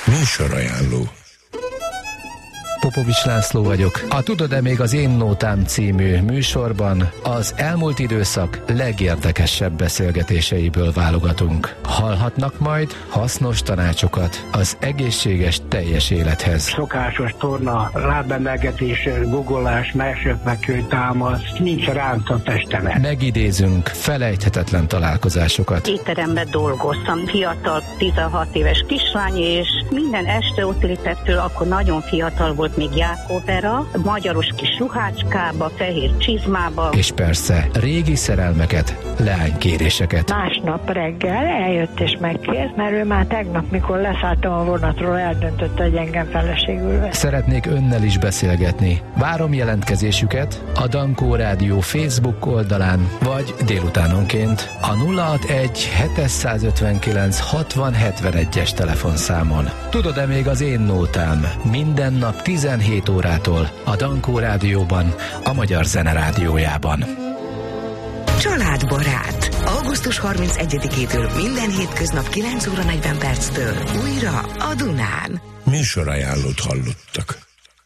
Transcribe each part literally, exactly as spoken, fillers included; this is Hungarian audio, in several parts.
Műsorajánló. Popovics László vagyok. A Tudod-e még az Én Nótám című műsorban az elmúlt időszak legérdekesebb beszélgetéseiből válogatunk. Hallhatnak majd hasznos tanácsokat az egészséges teljes élethez. Szokásos torna, lábemelgetés, guggolás, melsőfekvő támasz, nincs ránc a testemen. Megidézünk felejthetetlen találkozásokat. Étteremben dolgoztam, fiatal, tizenhat éves kislány, és minden este ott létettől, akkor nagyon fiatal volt, még Jákóbera, magyaros kis ruhácskába, fehér csizmába. És persze régi szerelmeket, leánykéréseket. Másnap reggel eljött és megkért, mert ő már tegnap, mikor leszálltam a vonatról, eldöntött, hogy engem feleségül vesz. Szeretnék önnel is beszélgetni. Várom jelentkezésüket a Dankó Rádió Facebook oldalán, vagy délutánonként a nulla hatvanegy hétszázötvenkilenc hatvan hetvenegyes telefonszámon. Tudod-e még az Én Nótám? Minden nap tizenhét órától a Dankó Rádióban, a Magyar Zene Rádiójában. Családbarát. augusztus harmincegyedikétől minden hétköznap kilenc óra negyven perctől újra a Dunán. Műsorajánlót hallottak.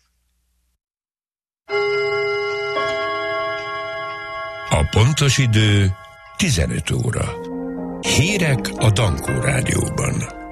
A pontos idő tizenöt óra. Hírek a Dankó Rádióban.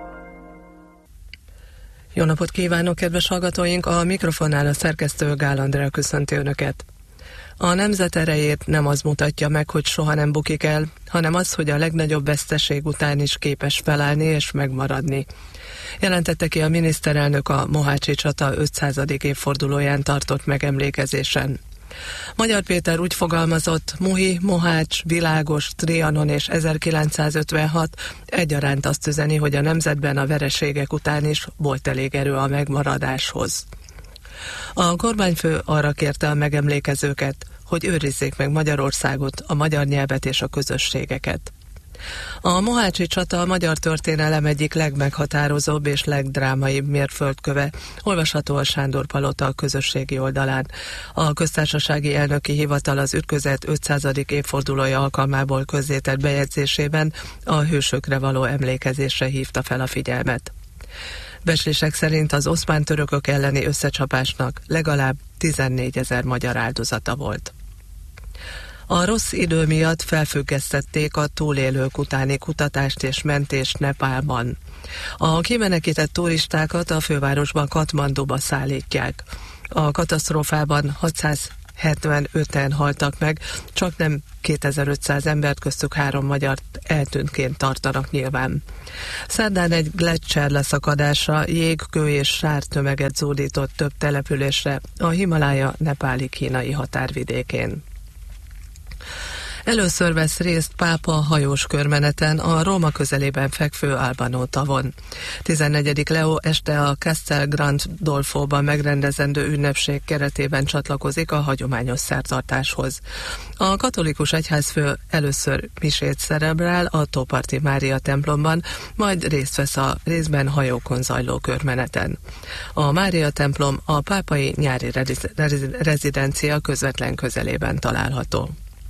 Jó napot kívánok, kedves hallgatóink! A mikrofonnál a szerkesztő Gál Andrea köszönti Önöket. A nemzet erejét nem az mutatja meg, hogy soha nem bukik el, hanem az, hogy a legnagyobb veszteség után is képes felállni és megmaradni. Jelentette ki a miniszterelnök a Mohácsi csata ötszázadik évfordulóján tartott megemlékezésen. Magyar Péter úgy fogalmazott, Muhi, Mohács, Világos, Trianon és ezerkilencszázötvenhat egyaránt azt üzeni, hogy a nemzetben a vereségek után is volt elég erő a megmaradáshoz. A kormányfő arra kérte a megemlékezőket, hogy őrizzék meg Magyarországot, a magyar nyelvet és a közösségeket. A Mohácsi csata a magyar történelem egyik legmeghatározóbb és legdrámaibb mérföldköve, olvasható a Sándor Palota közösségi oldalán. A köztársasági elnöki hivatal az ütközet ötszázadik évfordulója alkalmából közzétett bejegyzésében a hősökre való emlékezésre hívta fel a figyelmet. Becslések szerint az oszmán törökök elleni összecsapásnak legalább tizennégyezer magyar áldozata volt. A rossz idő miatt felfüggesztették a túlélők utáni kutatást és mentést Nepálban. A kimenekített turistákat a fővárosban Katmanduba szállítják. A katasztrófában hatszázhetvenöten haltak meg, csak nem kétezer-ötszáz embert, köztük három magyart eltűntként tartanak nyilván. Szerdán egy gleccser leszakadása jég, kő és sár tömeget zúdított több településre a Himalája nepáli kínai határvidékén. Először vesz részt pápa hajós körmeneten a Róma közelében fekvő Albano tavon. tizennegyedik Leo este a Castel Gandolfóban megrendezendő ünnepség keretében csatlakozik a hagyományos szertartáshoz. A katolikus egyházfő először misét szerebrál a Tóparti Mária templomban, majd részt vesz a részben hajókon zajló körmeneten. A Mária templom a pápai nyári rezidencia közvetlen közelében található.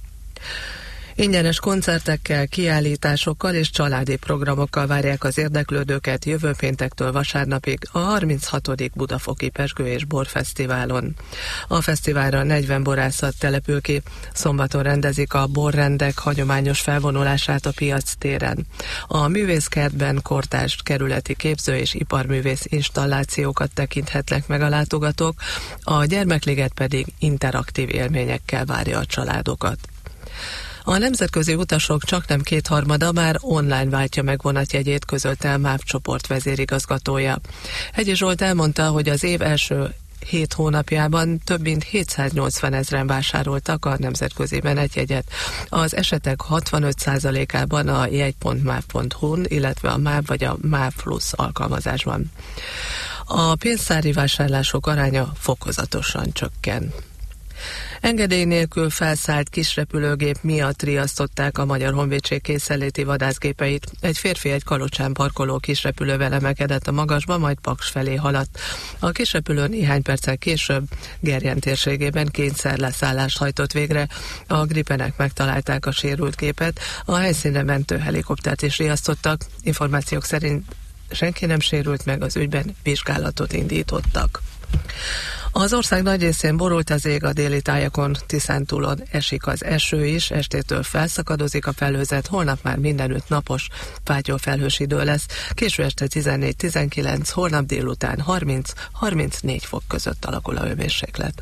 Ingyenes koncertekkel, kiállításokkal és családi programokkal várják az érdeklődőket jövő péntektől vasárnapig a harminchatodik Budafoki Pezsgő és Borfesztiválon. A fesztiválra negyven borászat települ ki, szombaton rendezik a borrendek hagyományos felvonulását a piac téren. A művészkertben kortárs kerületi képző és iparművész installációkat tekinthetnek meg a látogatók, a Gyermekliget pedig interaktív élményekkel várja a családokat. A nemzetközi utasok csaknem kétharmada már online váltja meg vonatjegyét, közölte a MÁV csoport vezérigazgatója. Hegyi Zsolt elmondta, hogy az év első hét hónapjában több mint hétszáznyolcvan ezren vásároltak a nemzetközi menetjegyet. Az esetek hatvanöt százalékában a jegy pont máv pont hu-n, illetve a MÁV vagy a MÁV Plus alkalmazásban. A pénztári vásárlások aránya fokozatosan csökken. Engedély nélkül felszállt kisrepülőgép miatt riasztották a Magyar Honvédség készenléti vadászgépeit. Egy férfi egy Kalocsán parkoló kisrepülővel emelkedett a magasba, majd Paks felé haladt. A kisrepülő néhány perccel később Gerjen térségében kényszerleszállást hajtott végre. A gripenek megtalálták a sérült gépet, a helyszínre mentő helikoptert is riasztottak. Információk szerint senki nem sérült meg, az ügyben vizsgálatot indítottak. Az ország nagy részén borult az ég, a déli tájakon, Tiszántúlon esik az eső is, estétől felszakadozik a felhőzet, holnap már mindenütt napos, fátyol felhős idő lesz, késő este tizennégy-tizenkilenc, holnap délután harminc-harmincnégy fok között alakul a hőmérséklet.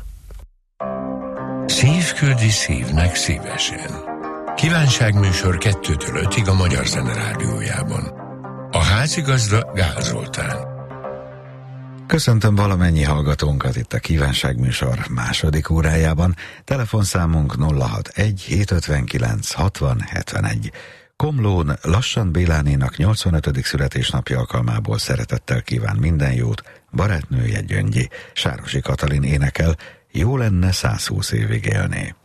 Szív küldi szívnek szívesen. Kívánságműsor kettőtől ötig a Magyar Zene Rádiójában. A házigazda Gál Zoltán. Köszöntöm valamennyi hallgatónkat itt a Kívánságműsor második órájában. Telefonszámunk nulla hatvanegy hétszázötvenkilenc hatvan hetvenegy. Komlón Lassan Bélánénak nyolcvanötödik születésnapja alkalmából szeretettel kíván minden jót barátnője Gyöngyi. Sárosi Katalin énekel, jó lenne százhúsz évig élni.